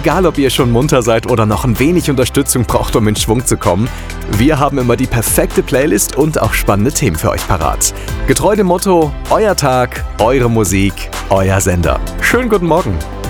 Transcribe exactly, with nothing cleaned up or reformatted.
Egal, ob ihr schon munter seid oder noch ein wenig Unterstützung braucht, um in Schwung zu kommen, wir haben immer die perfekte Playlist und auch spannende Themen für euch parat. Getreu dem Motto, euer Tag, eure Musik, euer Sender. Schönen guten Morgen.